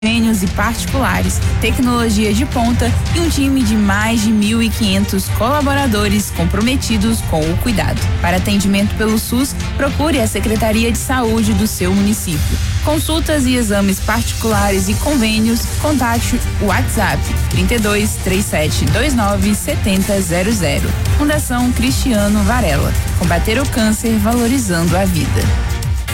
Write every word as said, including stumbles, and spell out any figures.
convênios e particulares, tecnologia de ponta e um time de mais de mil e quinhentos colaboradores comprometidos com o cuidado. Para atendimento pelo SUS, procure a Secretaria de Saúde do seu município. Consultas e exames particulares e convênios, contate o WhatsApp trinta e dois, trinta e sete, vinte e nove, setenta zero zero. Fundação Cristiano Varela. Combater o câncer valorizando a vida.